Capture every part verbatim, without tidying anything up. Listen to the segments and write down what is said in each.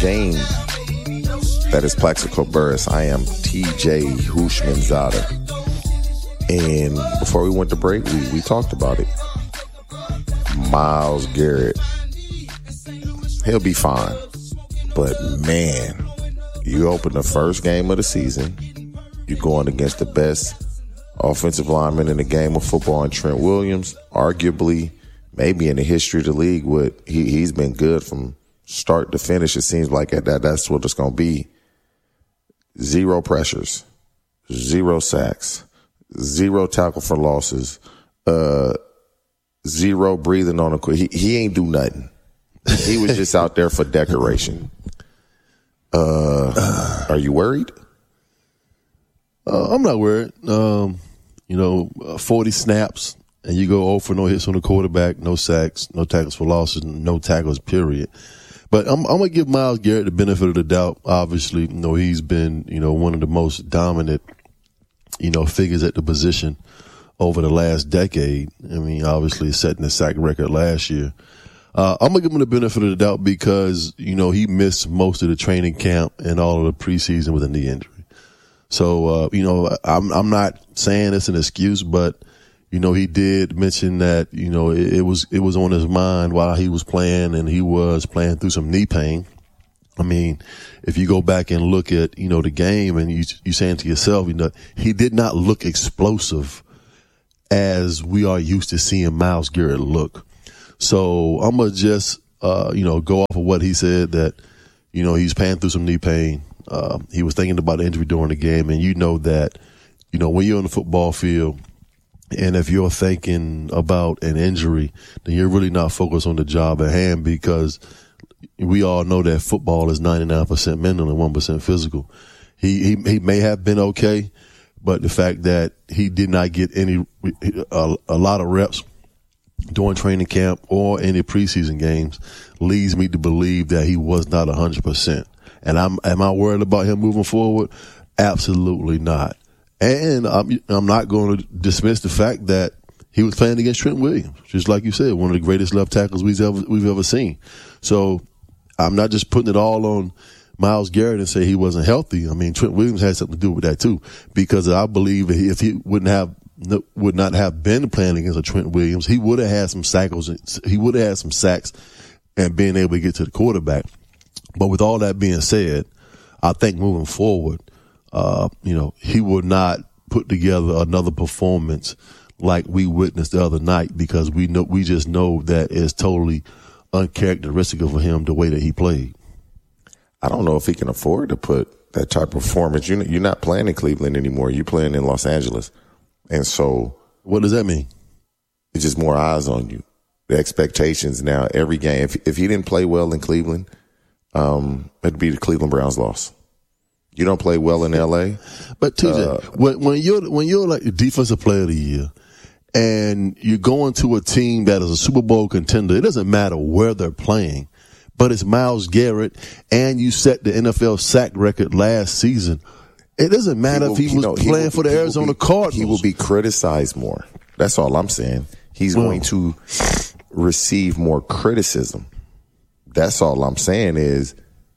game that is Plaxico Burress. I am T J Hushmanzada. And before we went to break, we, we talked about it. Myles Garrett, he'll be fine. But, man, you open the first game of the season, you're going against the best offensive lineman in the game of football, and Trent Williams, arguably, maybe in the history of the league, with he, he's been good from start to finish. It seems like that that's what it's going to be. Zero pressures, zero sacks, zero tackle for losses, uh, zero breathing on a he, he ain't do nothing. He was just out there for decoration. Uh, are you worried? Uh, I'm not worried. Um, you know, uh, forty snaps, and you go oh for no hits on the quarterback, no sacks, no tackles for losses, no tackles, period. But I'm, I'm going to give Myles Garrett the benefit of the doubt. Obviously, you know, he's been, you know, one of the most dominant, you know, figures at the position over the last decade. I mean, obviously setting the sack record last year. Uh, I'm going to give him the benefit of the doubt because, you know, he missed most of the training camp and all of the preseason with a knee injury. So, uh, you know, I'm, I'm not saying it's an excuse, but, you know, he did mention that, you know, it, it was, it was on his mind while he was playing, and he was playing through some knee pain. I mean, if you go back and look at, you know, the game, and you, you saying to yourself, you know, he did not look explosive as we are used to seeing Myles Garrett look. So I'm going to just, uh, you know, go off of what he said, that, you know, he's paying through some knee pain. Uh, he was thinking about the injury during the game, and you know that, you know, when you're on the football field, and if you're thinking about an injury, then you're really not focused on the job at hand, because we all know that football is ninety-nine percent mental and one percent physical. He, he, he may have been okay, but the fact that he did not get any, a, a lot of reps during training camp or any preseason games leads me to believe that he was not one hundred percent. And I'm, am I worried about him moving forward? Absolutely not. And I'm, I'm not going to dismiss the fact that he was playing against Trent Williams, just like you said, one of the greatest left tackles we've ever, we've ever seen. So I'm not just putting it all on Myles Garrett and say he wasn't healthy. I mean, Trent Williams had something to do with that too, because I believe if he wouldn't have, would not have been playing against a Trent Williams, he would have had some sacks, he would have had some sacks and being able to get to the quarterback. But with all that being said, I think moving forward, uh, you know, he will not put together another performance like we witnessed the other night, because we know, we just know that it's totally uncharacteristic of him the way that he played. I don't know if he can afford to put that type of performance. You're, you're not playing in Cleveland anymore. You're playing in Los Angeles. And so. What does that mean? It's just more eyes on you. The expectations now, every game. If, if he didn't play well in Cleveland, um, it'd be the Cleveland Browns loss. You don't play well in L A. But T J, uh, when, when you're when you're like the defensive player of the year, and you're going to a team that is a Super Bowl contender, it doesn't matter where they're playing, but it's Myles Garrett, and you set the N F L sack record last season. It doesn't matter he will, if he was know, playing he will, for the Arizona be, Cardinals. He will be criticized more. That's all I'm saying. He's well, going to receive more criticism. That's all I'm saying is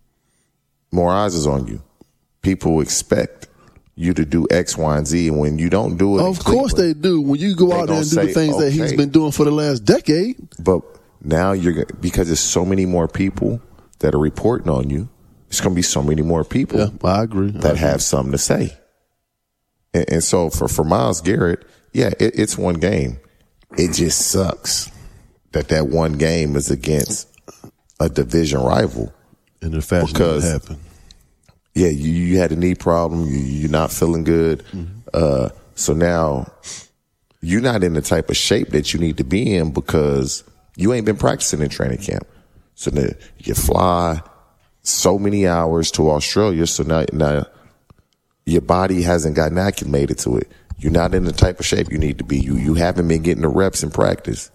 more eyes is on you. People expect you to do X, Y, and Z, and when you don't do it, of course they do. When you go out there and do say, the things okay, that he's been doing for the last decade. But now you're, because there's so many more people that are reporting on you, there's going to be so many more people. Yeah, I agree. that I agree. have something to say. And, and so for, for Myles Garrett, yeah, it, it's one game. It just sucks that that one game is against a division rival. In the fashion because, that happened. Yeah, you, you had a knee problem. You, you're not feeling good. Mm-hmm. Uh, so now you're not in the type of shape that you need to be in because you ain't been practicing in training camp. So now you fly so many hours to Australia. So now, now your body hasn't gotten acclimated to it. You're not in the type of shape you need to be. You you haven't been getting the reps in practice.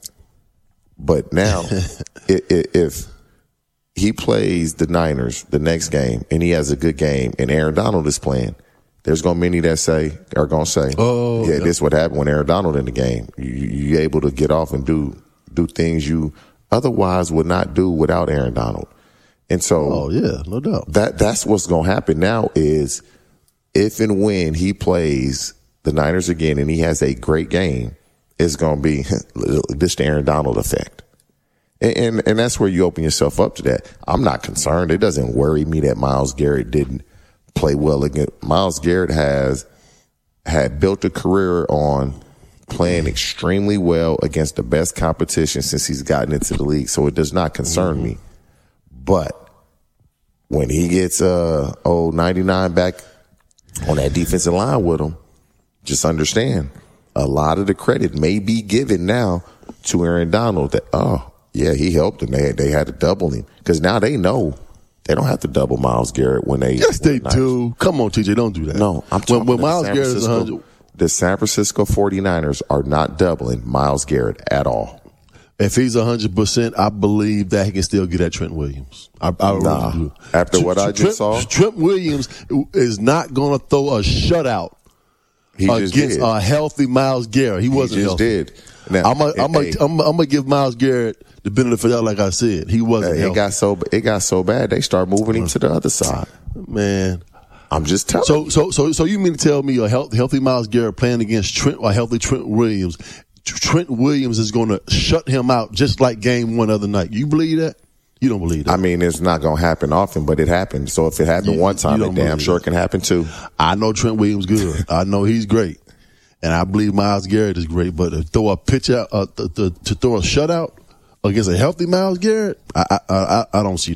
But now, if, if he plays the Niners the next game and he has a good game and Aaron Donald is playing, there's going to be many that say are going to say, "Oh, yeah, yeah, this is what happened when Aaron Donald in the game. You you able to get off and do do things you otherwise would not do without Aaron Donald." And so, oh yeah, no doubt. That that's what's going to happen now is if and when he plays the Niners again and he has a great game, it's going to be this the Aaron Donald effect. And, and and that's where you open yourself up to that. I'm not concerned. It doesn't worry me that Myles Garrett didn't play well again. Myles Garrett has had built a career on playing extremely well against the best competition since he's gotten into the league. So it does not concern mm-hmm. me. But when he gets uh old ninety-nine back on that defensive line with him, just understand a lot of the credit may be given now to Aaron Donald that, oh, yeah, he helped them. They, they had to double him because now they know they don't have to double Myles Garrett when they. Yes, they do. Come on, T J, don't do that. No, I'm talking when, when Myles Garrett is one hundred. The San Francisco forty-niners are not doubling Myles Garrett at all. If he's one hundred percent, I believe that he can still get at Trent Williams. I, I nah, really do. After Tr- what I just Trent, saw. Trent Williams is not going to throw a shutout he just against did. a healthy Myles Garrett. He wasn't he just healthy. did. Now, I'm going to give Myles Garrett the benefit of that, like I said. He wasn't it healthy. got so It got so bad, they started moving him to the other side. Man. I'm just telling so, you. So, so, so you mean to tell me a healthy, healthy Myles Garrett playing against Trent, a healthy Trent Williams, Trent Williams is going to shut him out just like game one other night? You believe that? You don't believe that? I mean, it's not going to happen often, but it happened. So if it happened you, one time, it damn sure that. can happen too. I know Trent Williams good. I know he's great, and I believe Myles Garrett is great. But to throw a pitch out, uh, to, to, to throw a shutout against a healthy Myles Garrett, I, I, I, I don't see.